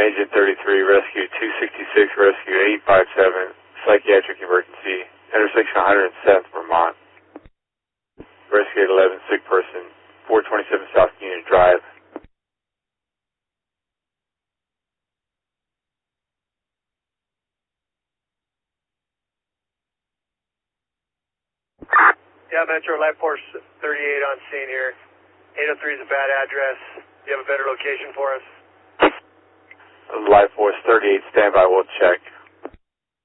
Agent 33, Rescue 266, Rescue 857, Psychiatric Emergency, intersection 107th, Vermont. Rescue 11, sick person, 427 South Union Drive. Yeah, Metro Life Force 38 on scene here. 803 is a bad address. Do you have a better location for us? Life Force 38, standby, we'll check.